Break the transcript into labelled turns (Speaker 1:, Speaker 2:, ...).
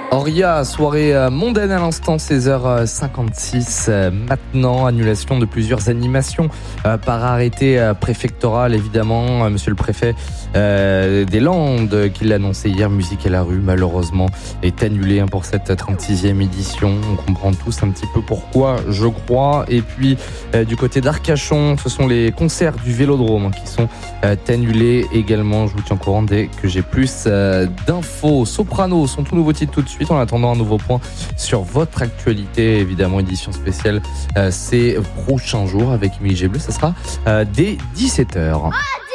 Speaker 1: Auria, soirée mondaine à l'instant, 16h56. Maintenant, annulation de plusieurs animations par arrêté préfectoral, évidemment. Monsieur le préfet des Landes, qui l'a annoncé hier, Musique à la rue, malheureusement, est annulé pour cette 36e édition. On comprend tous un petit peu pourquoi, je crois. Et puis, du côté d'Arcachon, ce sont les concerts du Vélodrome qui sont annulés également. Je vous tiens au courant dès que j'ai plus d'infos. Soprano, son tout nouveau titre tout de suite. En attendant un nouveau point sur votre actualité, évidemment, édition spéciale ces prochains jours avec Émilie Gébleu. Ça sera dès 17h.